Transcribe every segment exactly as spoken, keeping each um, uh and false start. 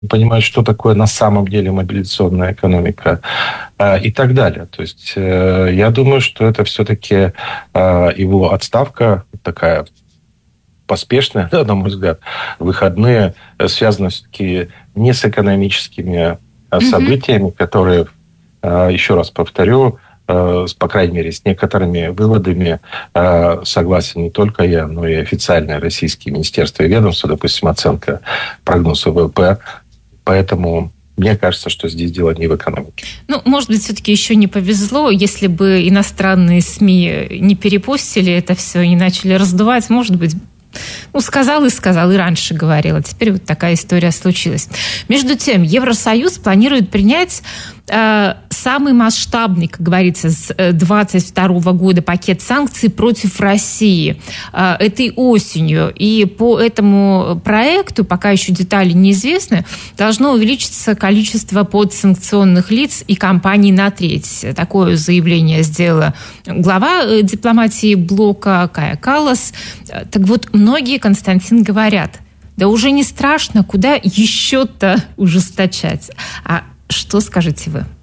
понимают, что такое на самом деле мобилизационная экономика и так далее. То есть я думаю, что это все-таки его отставка такая поспешная, да, на мой взгляд, выходные связаны все-таки не с экономическими событиями, mm-hmm. которые, еще раз повторю, по крайней мере, с некоторыми выводами согласен не только я, но и официальное российские министерства и ведомства, допустим, оценка прогноза ВВП. Поэтому мне кажется, что здесь дело не в экономике. Ну, может быть, все-таки еще не повезло, если бы иностранные СМИ не перепостили это все, не начали раздувать, может быть, ну, сказал и сказал, и раньше говорил. А теперь вот такая история случилась. Между тем, Евросоюз планирует принять э, самый масштабный, как говорится, с двадцать второго года пакет санкций против России э, этой осенью. И по этому проекту, пока еще детали неизвестны, должно увеличиться количество подсанкционных лиц и компаний на треть. Такое заявление сделала глава дипломатии блока Кая Каллас. Так вот, многие, Константин, говорят, да уже не страшно, куда еще-то ужесточать. А что скажете вы?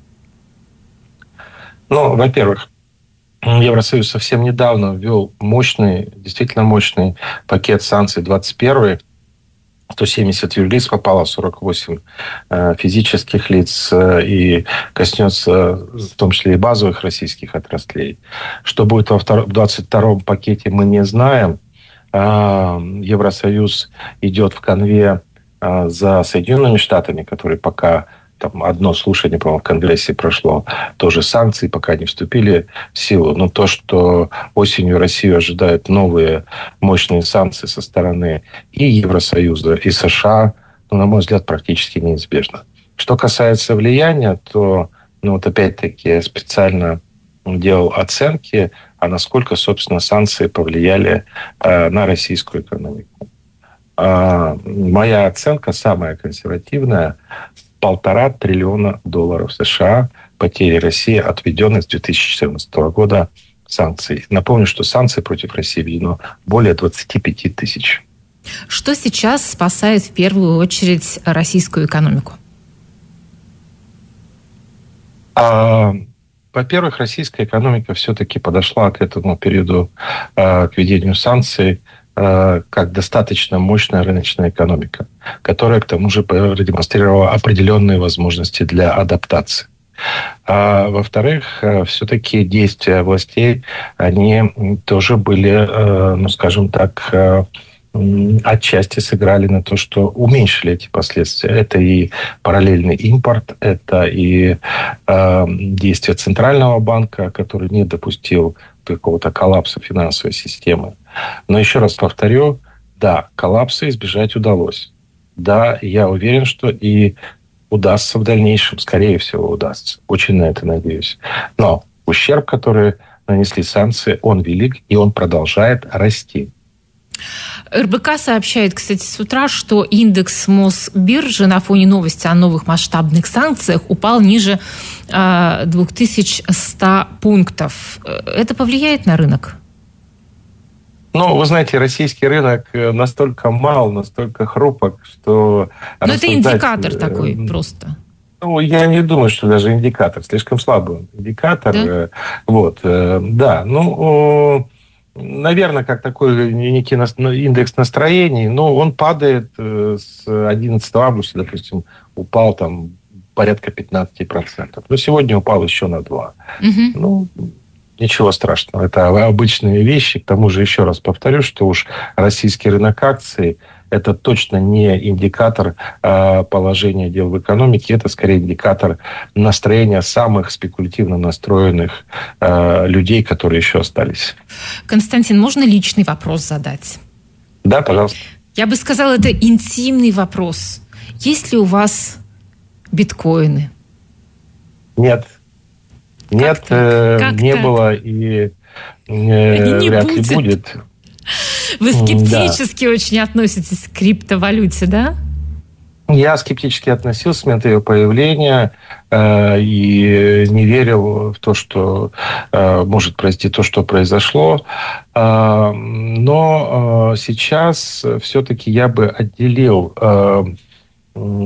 Ну, во-первых, Евросоюз совсем недавно ввел мощный, действительно мощный пакет санкций двадцать первый. сто семьдесят юрлиц попало, сорок восемь физических лиц, и коснется в том числе и базовых российских отраслей. Что будет во двадцать втором пакете, мы не знаем. Евросоюз идет в конве за Соединенными Штатами, которые пока там одно слушание, по-моему, в Конгрессе прошло, тоже санкции пока не вступили в силу. Но то, что осенью Россию ожидают новые мощные санкции со стороны и Евросоюза, и США, ну, на мой взгляд, практически неизбежно. Что касается влияния, то, ну, вот опять-таки, я специально делал оценки, а насколько, собственно, санкции повлияли э, на российскую экономику. Э, моя оценка, самая консервативная, полтора триллиона долларов США потери России, отведенных с две тысячи четырнадцатого года санкций. Напомню, что санкции против России введено более двадцать пять тысяч. Что сейчас спасает в первую очередь российскую экономику? А, во-первых, российская экономика все-таки подошла к этому периоду, к введению санкций, как достаточно мощная рыночная экономика, которая, к тому же, продемонстрировала определенные возможности для адаптации. А во-вторых, все-таки действия властей, они тоже были, ну, скажем так, отчасти сыграли на то, что уменьшили эти последствия. Это и параллельный импорт, это и э, действия Центрального банка, который не допустил какого-то коллапса финансовой системы. Но еще раз повторю, да, коллапса избежать удалось. Да, я уверен, что и удастся в дальнейшем, скорее всего, удастся. Очень на это надеюсь. Но ущерб, который нанесли санкции, он велик, и он продолжает расти. РБК сообщает, кстати, с утра, что индекс Мосбиржи на фоне новости о новых масштабных санкциях упал ниже э, две тысячи сто пунктов. Это повлияет на рынок? Ну, вы знаете, российский рынок настолько мал, настолько хрупок, что... Но это индикатор такой просто. Ну, я не думаю, что даже индикатор. Слишком слабый индикатор. Да? Вот, да. Ну... Наверное, как такой некий индекс настроений, но он падает с одиннадцатого августа, допустим, упал там порядка пятнадцать процентов. Но сегодня упал еще на два процента. Угу. Ну, ничего страшного. Это обычные вещи. К тому же, еще раз повторю, что уж российский рынок акций – это точно не индикатор э, положения дел в экономике, это скорее индикатор настроения самых спекулятивно настроенных э, людей, которые еще остались. Константин, можно личный вопрос задать? Да, пожалуйста. Я бы сказала, это интимный вопрос. Есть ли у вас биткоины? Нет. Как Нет, э, не так? было и э, вряд будет. ли будет. Вы скептически да. очень относитесь к криптовалюте, да? Я скептически относился с момента ее появления э, и не верил в то, что э, может произойти то, что произошло. Э, но э, сейчас все-таки я бы отделил э,